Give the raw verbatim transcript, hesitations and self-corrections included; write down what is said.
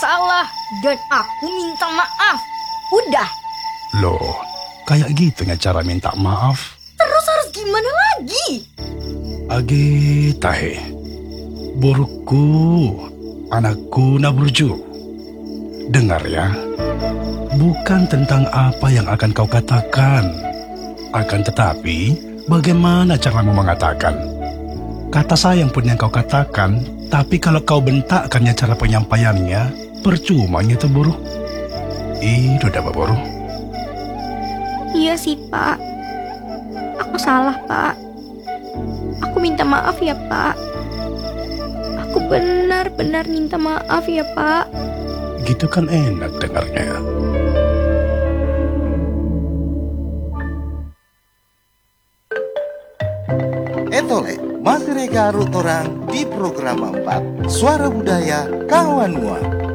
salah dan aku minta maaf. Udah. Loh, kayak gitu ya cara minta maaf. Terus harus gimana lagi? Age tahe. Boruku, anakku Naburju. Dengar ya. Bukan tentang apa yang akan kau katakan. Akan tetapi, bagaimana caramu mengatakan? Kata sayang pun yang kau katakan, tapi kalau kau bentakkannya cara penyampaiannya, percuma itu Boru. Itu dapat Boru. Iya sih, Pak. Aku salah, Pak. Aku minta maaf ya, Pak. Aku benar-benar minta maaf ya, Pak. Gitu kan enak dengarnya ya. Etole, masih reka arut orang di program empat Suara Budaya Kawan Mua.